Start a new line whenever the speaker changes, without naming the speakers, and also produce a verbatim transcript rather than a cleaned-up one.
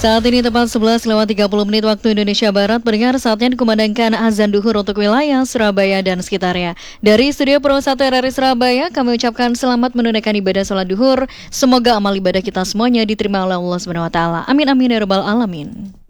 Saat ini tepat sebelas lewat tiga puluh menit waktu Indonesia Barat, pendengar saatnya dikumandangkan azan duhur untuk wilayah Surabaya dan sekitarnya. Dari Studio Pro satu R R I Surabaya, kami ucapkan selamat menunaikan ibadah sholat duhur. Semoga amal ibadah kita semuanya diterima oleh Allah subhanahu wa taala. Amin amin ya rabbal alamin.